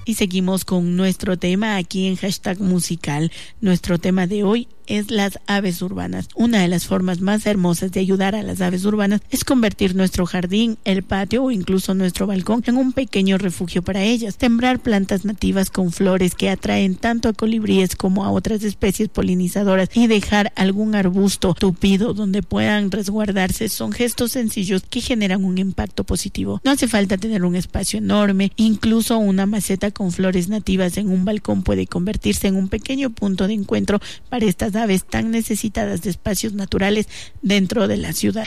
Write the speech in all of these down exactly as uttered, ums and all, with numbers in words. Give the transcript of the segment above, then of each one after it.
Y seguimos con nuestro tema aquí en Hashtag Musical. Nuestro tema de hoy es las aves urbanas. Una de las formas más hermosas de ayudar a las aves urbanas es convertir nuestro jardín, el patio o incluso nuestro balcón en un pequeño refugio para ellas. Sembrar plantas nativas con flores que atraen tanto a colibríes como a otras especies polinizadoras y dejar algún arbusto tupido donde puedan resguardarse son gestos sencillos que generan un impacto positivo. No hace falta tener un espacio enorme, incluso una maceta con flores nativas en un balcón puede convertirse en un pequeño punto de encuentro para estas aves tan necesitadas de espacios naturales dentro de la ciudad.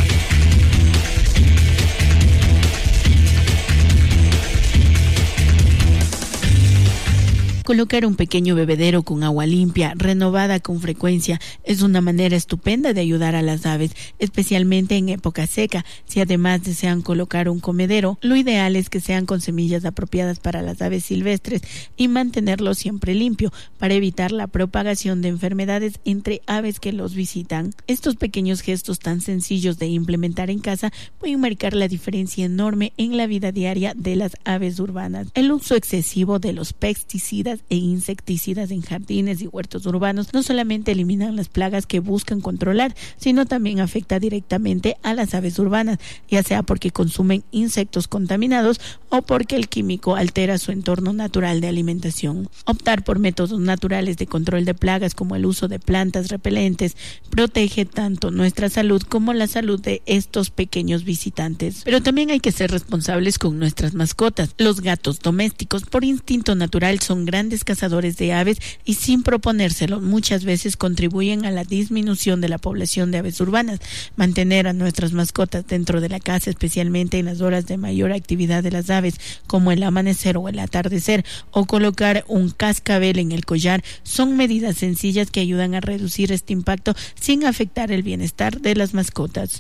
Colocar un pequeño bebedero con agua limpia, renovada con frecuencia, es una manera estupenda de ayudar a las aves, especialmente en época seca. Si además desean colocar un comedero, lo ideal es que sean con semillas apropiadas para las aves silvestres y mantenerlo siempre limpio para evitar la propagación de enfermedades entre aves que los visitan. Estos pequeños gestos tan sencillos de implementar en casa pueden marcar la diferencia enorme en la vida diaria de las aves urbanas. El uso excesivo de los pesticidas e insecticidas en jardines y huertos urbanos no solamente eliminan las plagas que buscan controlar, sino también afecta directamente a las aves urbanas, ya sea porque consumen insectos contaminados o porque el químico altera su entorno natural de alimentación. Optar por métodos naturales de control de plagas como el uso de plantas repelentes protege tanto nuestra salud como la salud de estos pequeños visitantes. Pero también hay que ser responsables con nuestras mascotas. Los gatos domésticos por instinto natural son grandes cazadores de aves y sin proponérselo muchas veces contribuyen a la disminución de la población de aves urbanas. Mantener a nuestras mascotas dentro de la casa, especialmente en las horas de mayor actividad de las aves como el amanecer o el atardecer, o colocar un cascabel en el collar, son medidas sencillas que ayudan a reducir este impacto sin afectar el bienestar de las mascotas.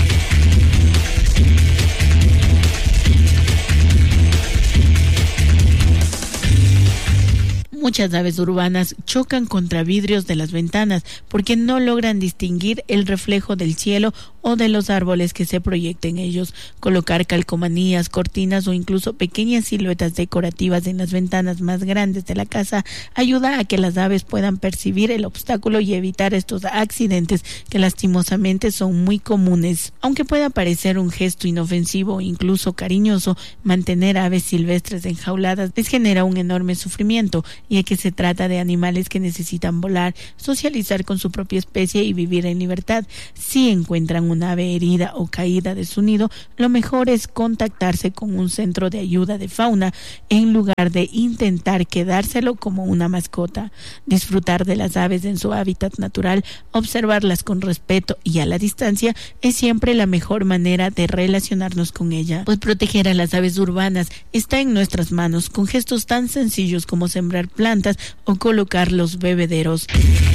Muchas aves urbanas chocan contra vidrios de las ventanas porque no logran distinguir el reflejo del cielo o de los árboles que se proyecten en ellos. Colocar calcomanías, cortinas o incluso pequeñas siluetas decorativas en las ventanas más grandes de la casa ayuda a que las aves puedan percibir el obstáculo y evitar estos accidentes que lastimosamente son muy comunes. Aunque pueda parecer un gesto inofensivo o incluso cariñoso, mantener aves silvestres enjauladas les genera un enorme sufrimiento, ya que se trata de animales que necesitan volar, socializar con su propia especie y vivir en libertad. Si encuentran una ave herida o caída de su nido, lo mejor es contactarse con un centro de ayuda de fauna en lugar de intentar quedárselo como una mascota. Disfrutar de las aves en su hábitat natural, observarlas con respeto y a la distancia es siempre la mejor manera de relacionarnos con ella, pues proteger a las aves urbanas está en nuestras manos con gestos tan sencillos como sembrar plantas o colocar los bebederos.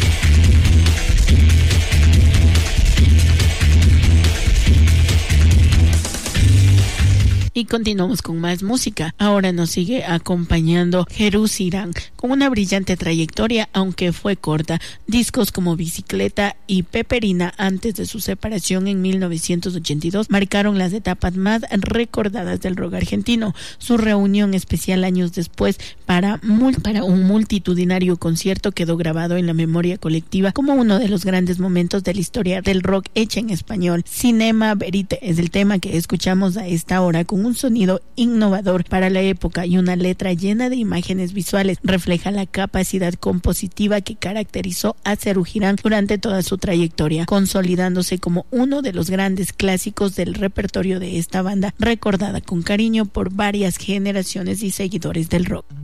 Y continuamos con más música. Ahora nos sigue acompañando Jerus Irán, con una brillante trayectoria, aunque fue corta. Discos como Bicicleta y Peperina, antes de su separación en mil novecientos ochenta y dos, marcaron las etapas más recordadas del rock argentino. Su reunión especial años después para, mul- para un multitudinario concierto quedó grabado en la memoria colectiva como uno de los grandes momentos de la historia del rock hecha en español. Cinema Verite es el tema que escuchamos a esta hora, con un sonido innovador para la época y una letra llena de imágenes visuales. Refleja la capacidad compositiva que caracterizó a Serú Girán durante toda su trayectoria, consolidándose como uno de los grandes clásicos del repertorio de esta banda, recordada con cariño por varias generaciones y seguidores del rock.